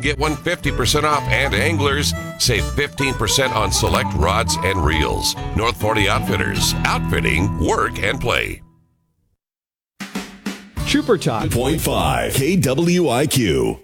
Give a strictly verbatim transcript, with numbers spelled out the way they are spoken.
get one fifty percent off, and anglers save fifteen percent on select rods and reels. North forty Outfitters. Outfitting, work, and play. Trooper Talk. point five K W I Q.